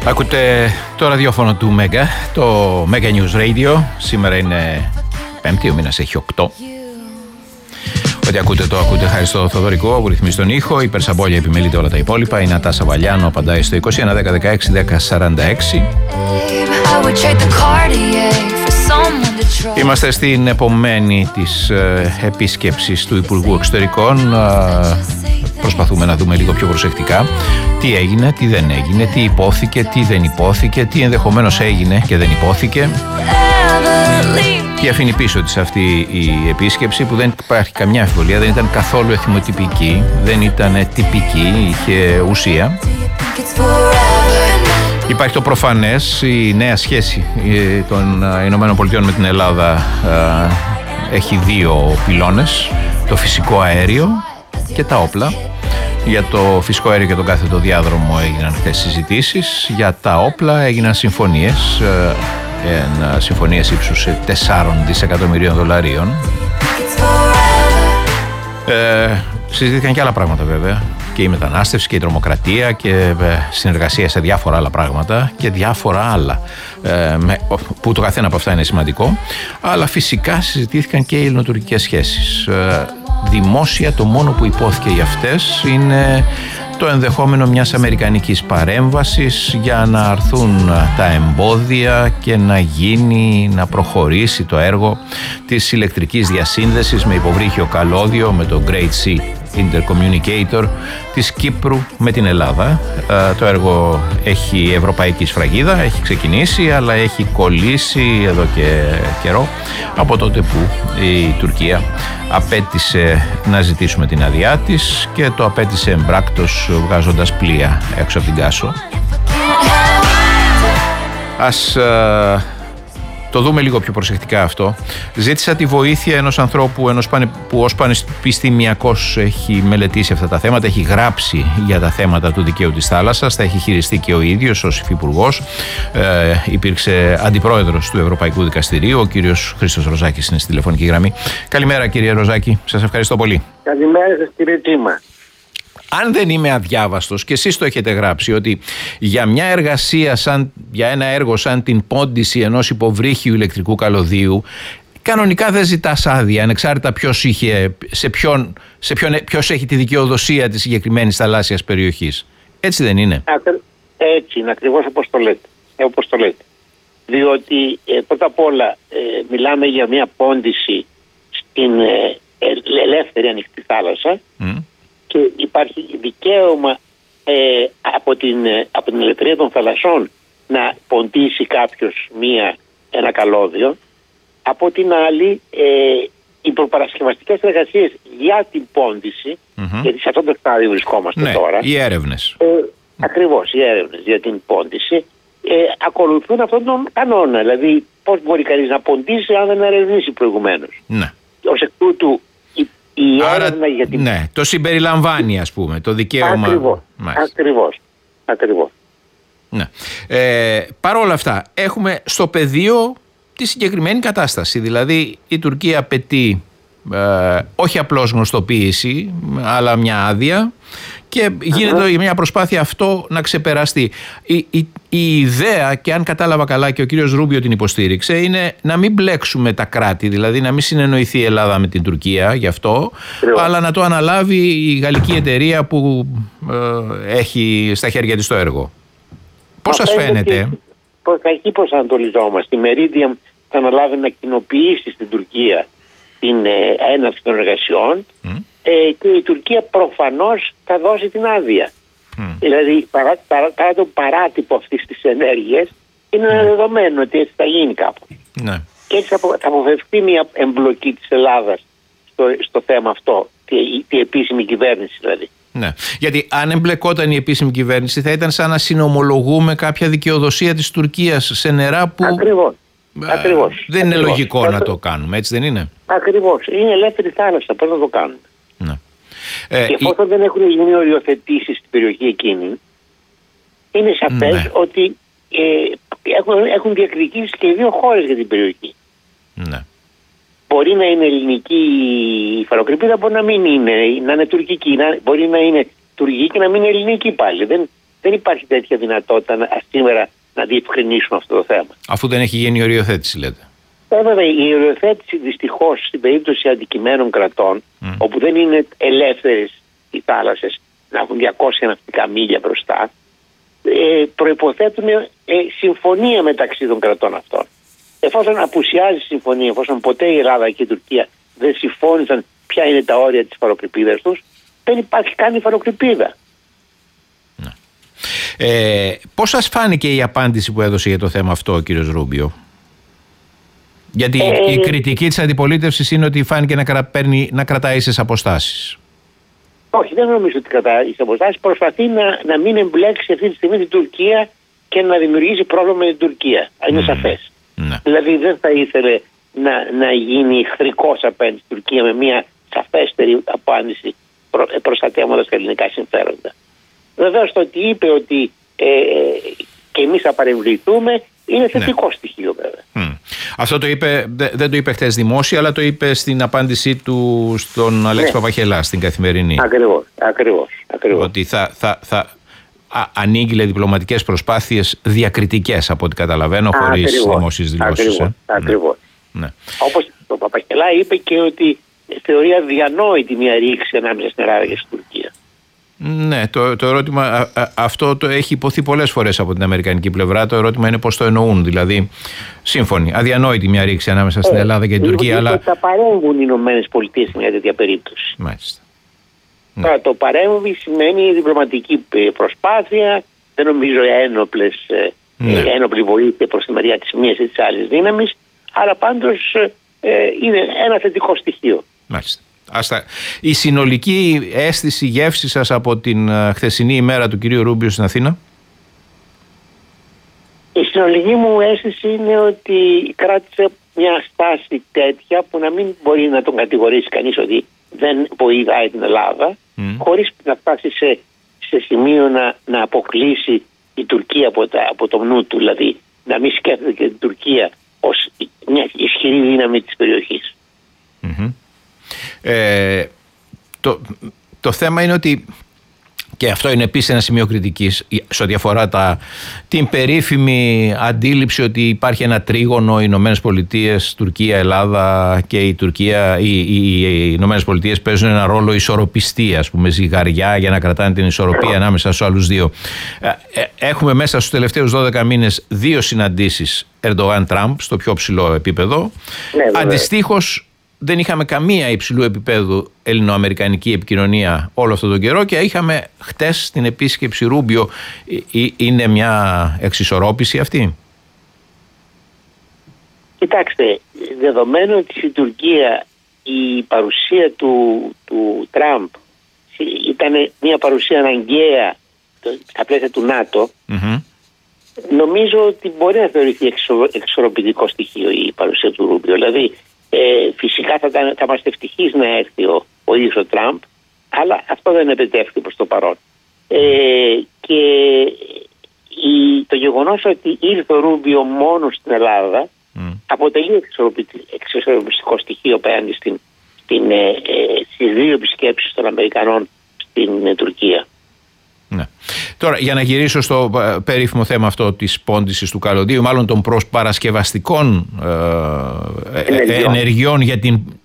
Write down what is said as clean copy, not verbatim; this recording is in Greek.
Ακούτε το ραδιόφωνο του Μέγκα, το Mega News Radio. Σήμερα είναι Πέμπτη, ο μήνας έχει 8. Ό,τι ακούτε χάρη στο Θοδωρικό που ρυθμίζει τον ήχο. Η Περσαμπόλια επιμελείται όλα τα υπόλοιπα. Η Νατάσα Βαλιάνο απαντάει στο 21 10 16 10 46. Είμαστε στην επομένη της επίσκεψης του Υπουργού Εξωτερικών. Προσπαθούμε να δούμε λίγο πιο προσεκτικά τι έγινε, τι δεν έγινε, τι υπόθηκε, τι δεν υπόθηκε, τι ενδεχομένως έγινε και δεν υπόθηκε. Τι αφήνει πίσω της αυτή η επίσκεψη που δεν υπάρχει καμιά αμφιβολία, δεν ήταν καθόλου εθιμοτυπική, δεν ήταν τυπική, είχε ουσία. Υπάρχει το προφανές, η νέα σχέση των Ηνωμένων Πολιτειών με την Ελλάδα έχει δύο πυλώνες, το φυσικό αέριο και τα όπλα. Για το φυσικό αέριο και τον κάθετο διάδρομο έγιναν χθες συζητήσεις, για τα όπλα έγιναν συμφωνίες, συμφωνίες ύψους 4 δισεκατομμυρίων δολαρίων. Συζητήθηκαν και άλλα πράγματα βέβαια, και η μετανάστευση και η τρομοκρατία και συνεργασία σε διάφορα άλλα πράγματα και διάφορα άλλα που το καθένα από αυτά είναι σημαντικό, αλλά φυσικά συζητήθηκαν και οι ελληνοτουρκικές σχέσεις. Δημόσια το μόνο που υπόθηκε για αυτές είναι το ενδεχόμενο μιας αμερικανικής παρέμβασης για να αρθούν τα εμπόδια και να προχωρήσει το έργο της ηλεκτρικής διασύνδεσης με υποβρύχιο καλώδιο, με το Great Sea Intercommunicator της Κύπρου με την Ελλάδα. Το έργο έχει ευρωπαϊκή σφραγίδα, έχει ξεκινήσει, αλλά έχει κολλήσει εδώ και καιρό, από τότε που η Τουρκία απέτησε να ζητήσουμε την άδειά της και το απέτησε εμπράκτος βγάζοντας πλοία έξω από την Κάσο. Ας το δούμε λίγο πιο προσεκτικά αυτό. Ζήτησα τη βοήθεια ενός ανθρώπου που ως πανεπιστημιακός έχει μελετήσει αυτά τα θέματα, έχει γράψει για τα θέματα του δικαίου της θάλασσας, τα έχει χειριστεί και ο ίδιος ως υφυπουργός. Υπήρξε αντιπρόεδρος του Ευρωπαϊκού Δικαστηρίου, ο κύριος Χρήστος Ροζάκης είναι στη τηλεφωνική γραμμή. Καλημέρα κύριε Ροζάκη, σας ευχαριστώ πολύ. Καλημέρα σας κύριε Τίμα. Αν δεν είμαι αδιάβαστος, και εσείς το έχετε γράψει, ότι για μια εργασία, για ένα έργο σαν την πόντιση ενός υποβρύχιου ηλεκτρικού καλωδίου, κανονικά δεν ζητάς άδεια, ανεξάρτητα ποιος έχει τη δικαιοδοσία της συγκεκριμένης θαλάσσιας περιοχής. Έτσι δεν είναι? Έτσι είναι, ακριβώς όπως το λέτε. Διότι πρώτα απ' όλα μιλάμε για μια πόντιση στην ελεύθερη ανοιχτή θάλασσα. Και υπάρχει δικαίωμα από την ελευθερία των θαλασσών να ποντίσει κάποιος ένα καλώδιο. Από την άλλη, οι προπαρασκευαστικές εργασίες για την πόντιση, γιατί σε αυτό το στάδιο βρισκόμαστε τώρα. Οι έρευνες. Ακριβώς, οι έρευνες για την πόντιση ακολουθούν αυτόν τον κανόνα. Δηλαδή, πώς μπορεί κανείς να ποντίσει αν δεν ερευνήσει προηγουμένως. Ναι. Ως εκ τούτου, το συμπεριλαμβάνει, ας πούμε, το δικαίωμα. Ακριβώς. Ναι. Παρ' όλα αυτά, έχουμε στο πεδίο τη συγκεκριμένη κατάσταση. Δηλαδή, η Τουρκία απαιτεί όχι απλώς γνωστοποίηση, αλλά μια άδεια, και γίνεται μια προσπάθεια αυτό να ξεπεραστεί. Η ιδέα, και αν κατάλαβα καλά και ο κύριος Ρούμπιο την υποστήριξε, είναι να μην μπλέξουμε τα κράτη, δηλαδή να μην συνεννοηθεί η Ελλάδα με την Τουρκία γι' αυτό, αλλά να το αναλάβει η γαλλική εταιρεία που έχει στα χέρια της το έργο. Πώς σας φαίνεται? Προς τα εκεί προσανατολιζόμαστε. Η Meridiam θα αναλάβει να κοινοποιήσει στην Τουρκία την έναρξη των εργασιών και η Τουρκία προφανώς θα δώσει την άδεια. Δηλαδή παρά το παράτυπο αυτής της ενέργειας, είναι ένα δεδομένο ότι έτσι θα γίνει κάπου. Ναι. Και έτσι θα αποφευθεί μια εμπλοκή της Ελλάδας στο θέμα αυτό, τη επίσημη κυβέρνηση δηλαδή. Ναι. Γιατί αν εμπλεκόταν η επίσημη κυβέρνηση θα ήταν σαν να συνομολογούμε κάποια δικαιοδοσία της Τουρκίας σε νερά που Ακριβώς. Δεν είναι λογικό να το κάνουμε, έτσι δεν είναι? Ακριβώς. Είναι ελεύθερη θάλασσα, πώς να το κάνουμε? Ναι. Και εφόσον δεν έχουν γίνει οριοθετήσεις στην περιοχή εκείνη, είναι σαφές ότι έχουν διεκδικήσει και οι δύο χώρες για την περιοχή. Ναι. Μπορεί να είναι ελληνική η Φαροκρηπίδα, μπορεί να μην είναι, να είναι τουρκική. Μπορεί να είναι τουρκική και να μην είναι ελληνική πάλι. Δεν Δεν υπάρχει τέτοια δυνατότητα σήμερα να διευκρινίσουμε αυτό το θέμα. Αφού δεν έχει γίνει οριοθέτηση, λέτε. Βέβαια, η οριοθέτηση δυστυχώς στην περίπτωση αντικειμένων κρατών, όπου δεν είναι ελεύθερες οι θάλασσες να έχουν 200 ναυτικά μίλια μπροστά, προϋποθέτουν συμφωνία μεταξύ των κρατών αυτών. Εφόσον απουσιάζει η συμφωνία, εφόσον ποτέ η Ελλάδα και η Τουρκία δεν συμφώνησαν ποια είναι τα όρια της υφαλοκρηπίδας τους, δεν υπάρχει καν υφαλοκρηπίδα. Πώς σας φάνηκε η απάντηση που έδωσε για το θέμα αυτό ο κύριος Ρούμπιο? Γιατί η κριτική της αντιπολίτευσης είναι ότι φάνηκε να κρατάει ίσες αποστάσεις. Όχι, δεν νομίζω ότι κρατάει ίσες αποστάσεις. Προσπαθεί να μην εμπλέξει αυτή τη στιγμή την Τουρκία και να δημιουργήσει πρόβλημα με την Τουρκία. Είναι σαφές. Ναι. Δηλαδή δεν θα ήθελε να γίνει εχθρικός απέναντι στην Τουρκία με μια σαφέστερη απάντηση προστατεύοντας τα ελληνικά συμφέροντα. Βεβαίως το ότι είπε ότι και εμείς θα παρεμβληθούμε είναι θετικό στοιχείο βέβαια. Αυτό το είπε, δεν το είπε χθες δημόσια, αλλά το είπε στην απάντησή του στον Αλέξη Παπαχελά στην Καθημερινή. Ακριβώς. Ότι θα ανήγγειλε διπλωματικές προσπάθειες διακριτικές από ό,τι καταλαβαίνω, χωρίς δημόσιες δηλώσεις. Ακριβώς. Ναι. Όπως ο Παπαχελά είπε και ότι θεωρεί αδιανόητη μια ρήξη ανάμεσα στην Ελλάδα και στην Τουρκία. Ναι, το ερώτημα αυτό το έχει υποθεί πολλές φορές από την αμερικανική πλευρά. Το ερώτημα είναι πώς το εννοούν. Δηλαδή, σύμφωνοι, αδιανόητη μια ρήξη ανάμεσα στην Ελλάδα και την Τουρκία. Αλλά θα παρέμβουν οι Ηνωμένες Πολιτείες σε μια τέτοια περίπτωση. Μάλιστα. Τώρα, το παρέμβει σημαίνει διπλωματική προσπάθεια, δεν νομίζω ένοπλη βοήθεια προς τη μεριά της μίας ή της άλλης δύναμης, αλλά πάντως είναι ένα θετικό στοιχείο. Μάλιστα. Η συνολική αίσθηση, γεύση σας από την χθεσινή ημέρα του κυρίου Ρούμπιο στην Αθήνα? Η συνολική μου αίσθηση είναι ότι κράτησε μια στάση τέτοια που να μην μπορεί να τον κατηγορήσει κανείς ότι δεν βοηθάει την Ελλάδα, χωρίς να φτάσει σε σημείο να αποκλείσει η Τουρκία από το νου του, δηλαδή να μην σκέφτεται και την Τουρκία ως μια ισχυρή δύναμη της περιοχής. Το θέμα είναι ότι, και αυτό είναι επίσης ένα σημείο κριτικής σε ό,τι αφορά την περίφημη αντίληψη ότι υπάρχει ένα τρίγωνο Ηνωμένες Πολιτείες, Τουρκία, Ελλάδα, και οι Ηνωμένες Πολιτείες παίζουν ένα ρόλο ισορροπιστή, ας πούμε, ζυγαριά για να κρατάνε την ισορροπία ανάμεσα στους άλλους δύο. Έχουμε μέσα στους τελευταίους 12 μήνες 2 συναντήσεις Ερντογάν-Τραμπ στο πιο ψηλό επίπεδο. Αντιστοίχως δεν είχαμε καμία υψηλού επίπεδου ελληνοαμερικανική επικοινωνία όλο αυτόν τον καιρό και είχαμε χτες την επίσκεψη Ρούμπιο. Είναι μια εξισορρόπηση αυτή? Κοιτάξτε, δεδομένου ότι στην Τουρκία η παρουσία του Τραμπ ήταν μια παρουσία αναγκαία στα πλαίσια του ΝΑΤΟ, νομίζω ότι μπορεί να θεωρηθεί εξισορροπητικό στοιχείο η παρουσία του Ρούμπιο. Δηλαδή φυσικά θα είμαστε ευτυχείς να έρθει ο ίδιος ο Τραμπ, αλλά αυτό δεν επιτεύχθη προς το παρόν. Και το γεγονός ότι ήρθε ο Ρούμπιο μόνο στην Ελλάδα αποτελεί εξισορροπητικό στοιχείο απέναντι στις 2 επισκέψεις των Αμερικανών στην Τουρκία. Ναι. Τώρα, για να γυρίσω στο περίφημο θέμα αυτό της πόντισης του καλωδίου, μάλλον των προσπαρασκευαστικών ενεργειών για την